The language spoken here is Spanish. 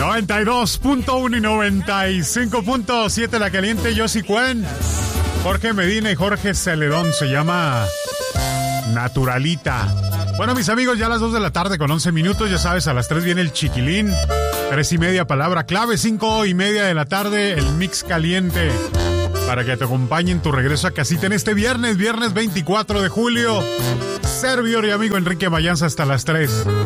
92.1 y 95.7 La Caliente, Yossi Cuen, Jorge Medina y Jorge Celedón. Se llama Naturalita. Bueno, mis amigos, ya a las 2 de la tarde con 11 minutos. Ya sabes, a las 3 viene el Chiquilín. 3:30 palabra clave. 5:30 de la tarde el Mix Caliente, para que te acompañe en tu regreso a casita en este viernes 24 de julio. Servidor y amigo Enrique Mayanza hasta las 3.